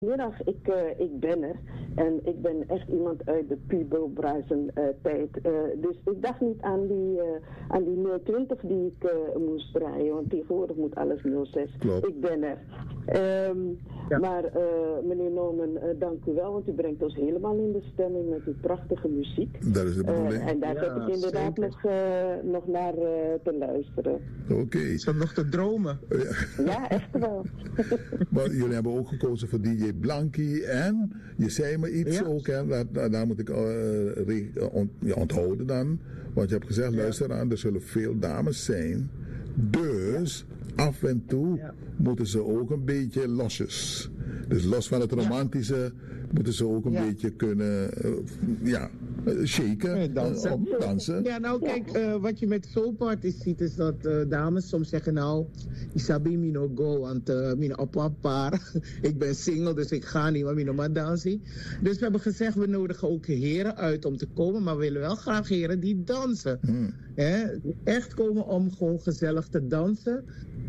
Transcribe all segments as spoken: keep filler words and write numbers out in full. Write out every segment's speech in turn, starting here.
Goedemiddag, ik, uh, ik ben er en ik ben echt iemand uit de Peebo Bryson uh, tijd. Uh, dus ik dacht niet aan die, uh, aan die nul twintig die ik uh, moest draaien, want tegenwoordig moet alles nul zes. Klopt. Ik ben er. Um, Ja. Maar uh, meneer Norman, uh, dank u wel, want u brengt ons helemaal in de stemming met uw prachtige muziek. Dat is de bedoeling. Uh, en daar Ja, heb ik inderdaad zeker. nog, uh, nog naar uh, te luisteren. Oké. Okay. Ik zat nog te dromen. Ja, echt wel. Maar jullie hebben ook gekozen voor D J Blankie en je zei me iets Ja. ook, hè, daar, daar, daar moet ik uh, re, ont, ja, onthouden dan. Want je hebt gezegd, Ja. luister aan, er zullen veel dames zijn. Dus af en toe Ja. moeten ze ook een beetje losjes. Dus los van het romantische moeten ze ook een Ja. beetje kunnen uh, ja, uh, shaken, Ja, dansen. uh, dansen. Ja, nou kijk, uh, wat je met soulparties ziet is dat uh, dames soms zeggen nou, Isabi mino go, want uh, mino op een paar. Ik ben single, dus ik ga niet, maar mino maar dansen. Dus we hebben gezegd, we nodigen ook heren uit om te komen, maar we willen wel graag heren die dansen. Hmm. Hè? Echt komen om gewoon gezellig te dansen.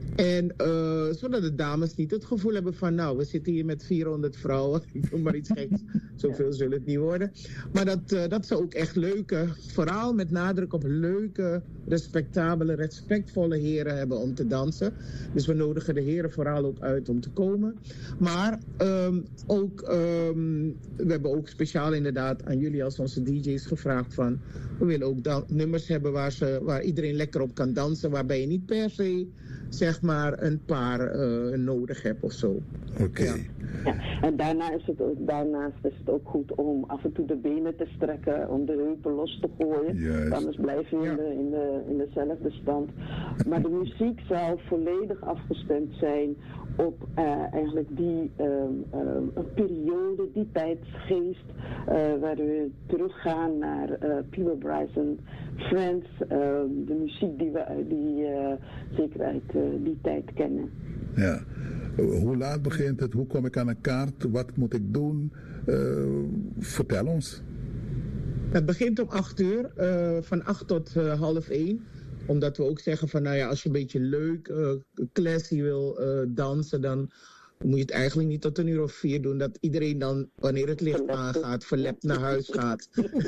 En uh, zodat de dames niet het gevoel hebben van nou, we zitten hier met vierhonderd vrouwen. Ik doe maar iets geks. Zoveel zullen het niet worden. Maar dat, uh, dat ze ook echt leuke, vooral met nadruk op leuke, respectabele, respectvolle heren hebben om te dansen. Dus we nodigen de heren vooral ook uit om te komen. Maar um, ook, um, we hebben ook speciaal inderdaad aan jullie als onze D J's gevraagd van, we willen ook dan, nummers hebben waar, ze, waar iedereen lekker op kan dansen, waarbij je niet per se zeg maar een paar uh, nodig hebt of zo. Oké. Okay. Ja. Ja, en daarna is het ook, daarnaast is het ook goed om af en toe de benen te strekken, om de heupen los te gooien. Juist. Anders blijf je in, Ja. de, in, de, in dezelfde stand. Maar de muziek zal volledig afgestemd zijn op uh, eigenlijk die um, um, een periode, die tijdsgeest, uh, waar we teruggaan naar uh, Peebo Bryson, Friends, uh, de muziek die we uit die, uh, zeker uit uh, die tijd kennen. Ja. Hoe laat begint het? Hoe kom ik aan een kaart? Wat moet ik doen? Uh, vertel ons. Het begint om acht uur, uh, van acht tot uh, half één. Omdat we ook zeggen van nou ja, als je een beetje leuk, uh, classy wil uh, dansen, dan moet je het eigenlijk niet tot een uur of vier doen. Dat iedereen dan, wanneer het licht aangaat, verlept naar huis gaat.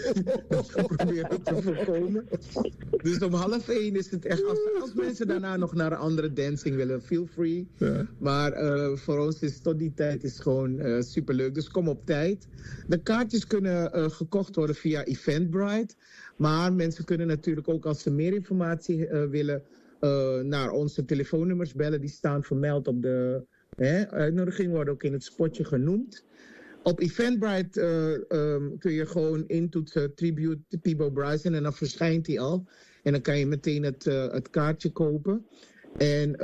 Dat proberen we te voorkomen. Dus om half één is het echt, als, als mensen daarna nog naar een andere dancing willen, feel free. Ja. Maar uh, voor ons is tot die tijd is gewoon uh, superleuk. Dus kom op tijd. De kaartjes kunnen uh, gekocht worden via Eventbrite. Maar mensen kunnen natuurlijk ook, als ze meer informatie uh, willen, uh, naar onze telefoonnummers bellen. Die staan vermeld op de hè, uitnodiging, worden ook in het spotje genoemd. Op Eventbrite uh, um, kun je gewoon intoetsen Tribute to Peebo Bryson en dan verschijnt die al. En dan kan je meteen het, uh, het kaartje kopen. En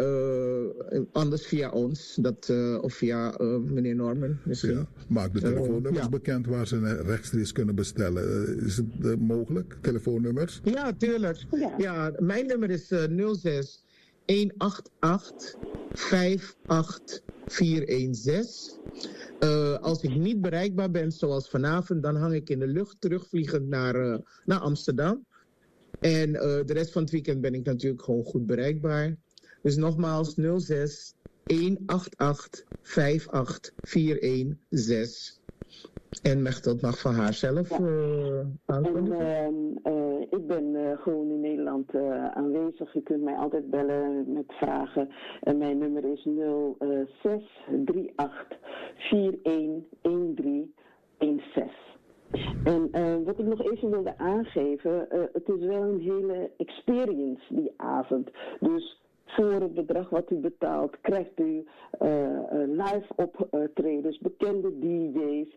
uh, anders via ons, dat, uh, of via uh, meneer Norman misschien. Ja. Maak de telefoonnummers uh, ja. bekend waar ze rechtstreeks kunnen bestellen. Uh, is het uh, mogelijk? Telefoonnummers? Ja, tuurlijk. Ja. Ja, mijn nummer is uh, nul zes een acht acht vijf acht vier een zes. Uh, als ik niet bereikbaar ben, zoals vanavond, dan hang ik in de lucht terugvliegend naar, uh, naar Amsterdam. En uh, de rest van het weekend ben ik natuurlijk gewoon goed bereikbaar. Dus nogmaals nul zes een acht acht vijf acht vier een zes. En Mechtel mag van haar zelf uh, aankondigen. En uh, uh, ik ben uh, gewoon in Nederland uh, aanwezig. Je kunt mij altijd bellen met vragen. En mijn nummer is nul zes drie acht vier een een drie een zes. En uh, wat ik nog even wilde aangeven, uh, het is wel een hele experience die avond. Dus voor het bedrag wat u betaalt krijgt u uh, uh, live optredens, bekende D J's,